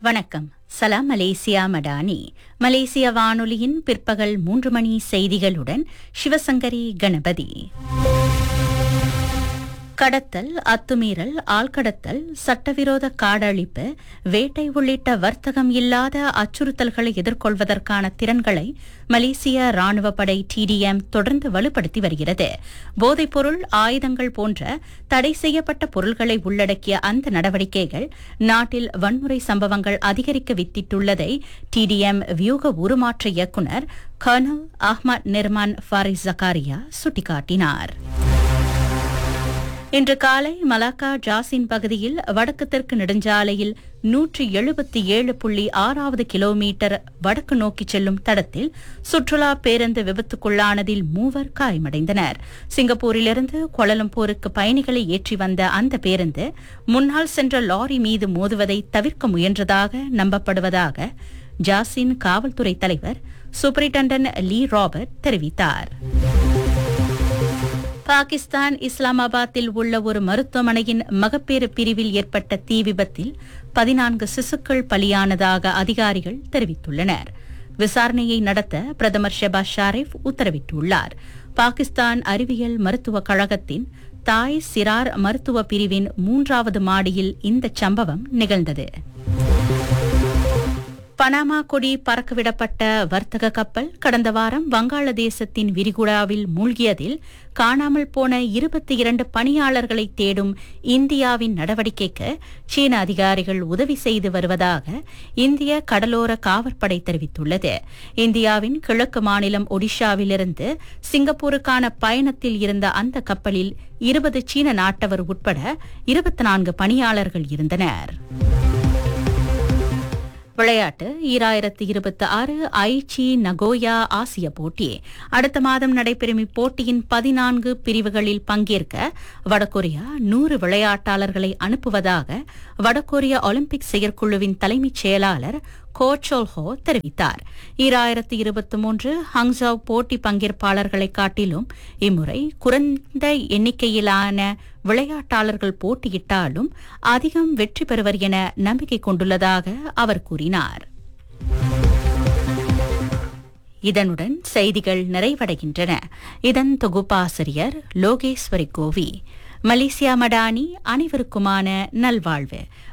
வணக்கம். சலாம் மலேசியா மடானி. மலேசிய வானொலியின் பிற்பகல் 3 மணி செய்திகளுடன் சிவசங்கரி கணபதி. கடத்தல், அத்துமீறல், ஆள்கடத்தல், சட்டவிரோத காடழிப்பு, வேட்டை உள்ளிட்ட வர்த்தகம் இல்லாத அச்சுறுத்தல்களை எதிர்கொள்வதற்கான திறன்களை மலேசிய ராணுவ படை TDM தொடர்ந்து வலுப்படுத்தி வருகிறது. போதைப்பொருள், ஆயுதங்கள் போன்ற தடை செய்யப்பட்ட பொருள்களை உள்ளடக்கிய அந்த நடவடிக்கைகள் நாட்டில் வன்முறை சம்பவங்கள் அதிகரிக்க வித்திட்டுள்ளதை TDM வியூக உருமாற்ற இயக்குநர் கர்னல் அஹ்மத் நிர்மான் ஃபாரிஸ் ஜக்காரியா சுட்டிக்காட்டினார். இன்று காலை மலாக்கா ஜாசின் பகுதியில் வடக்கு தெற்கு நெடுஞ்சாலையில் 177.6 கிலோமீட்டர் வடக்கு நோக்கி செல்லும் தடத்தில் சுற்றுலா பேருந்து விபத்துக்குள்ளானதில் 3 காயமடைந்தனர். சிங்கப்பூரிலிருந்து கோலாலம்பூருக்கு பயணிகளை ஏற்றி வந்த அந்த பேருந்து முன்னால் சென்ற லாரி மீது மோதுவதை தவிர்க்க முயன்றதாக நம்பப்படுவதாக ஜாசின் காவல்துறை தலைவர் சூப்பரிண்டன்டன் லீ ராபர்ட் தெரிவித்தார். பாகிஸ்தான் இஸ்லாமாபாத்தில் உள்ள ஒரு மருத்துவமனையின் மகப்பேறு பிரிவில் ஏற்பட்ட தீ விபத்தில் 14 சிசுக்கள் பலியானதாக அதிகாரிகள் தெரிவித்துள்ளனர். விசாரணையை நடத்த பிரதமர் ஷெபாஸ் ஷாரிஃப் உத்தரவிட்டுள்ளார். பாகிஸ்தான் அறிவியல் மருத்துவக் கழகத்தின் தாய் சிரார் மருத்துவ பிரிவின் 3வது மாடியில் இந்த சம்பவம் நிகழ்ந்தது. பனாமா கொடி பறக்கவிடப்பட்ட வர்த்தக கப்பல் கடந்த வாரம் வங்காளதேசத்தின் விரிகுடாவில் மூழ்கியதில் காணாமல் போன 22 பணியாளர்களை தேடும் இந்தியாவின் நடவடிக்கைக்கு சீன அதிகாரிகள் உதவி செய்து வருவதாக இந்திய கடலோர காவற்படை தெரிவித்துள்ளது. இந்தியாவின் கிழக்கு மாநிலம் ஒடிஷாவிலிருந்து சிங்கப்பூருக்கான பயணத்தில் இருந்த அந்த கப்பலில் 20 சீன நாட்டவர் உட்பட 24 பணியாளர்கள் இருந்தனர். விளையாட்டு 2026 ஐச்சி நகோயா ஆசிய போட்டி அடுத்த மாதம் நடைபெறும் இப்போட்டியின் 14 பிரிவுகளில் பங்கேற்க வடகொரியா 100 விளையாட்டாளர்களை அனுப்புவதாக வடகொரிய ஒலிம்பிக் செயற்குழுவின் தலைமைச் செயலாளர் கோ சோல்ஹோ தெரிவித்தார். 2023 ஹங்ஸாவ் போட்டி பங்கேற்பாளர்களை காட்டிலும் இம்முறை குறைந்த எண்ணிக்கையிலான விளையாட்டாளர்கள் போட்டியிட்டாலும் அதிகம் வெற்றி பெறுவர் என நம்பிக்கை கொண்டுள்ளதாக அவர் கூறினார். இதனுடன் செய்திகள் நிறைவடைகின்றன. இதன் தொகுப்பாசிரியர் லோகேஸ்வரி கோவி. மலேசியா மடானி அனைவருக்குமான நல்வாழ்வு.